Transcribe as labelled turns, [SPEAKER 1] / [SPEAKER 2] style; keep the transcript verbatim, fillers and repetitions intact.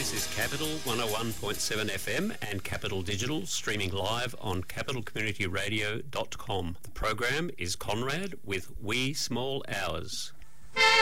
[SPEAKER 1] This is Capital one oh one point seven F M and Capital Digital, streaming live on capital community radio dot com. The program is Conrad with Wee Small Hours.